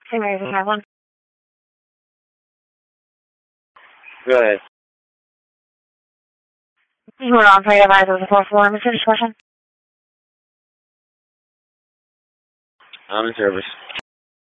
Hey, Mary, we have one. Go ahead. You were on Friday night of the 4th floor. What's your question? I'm in service.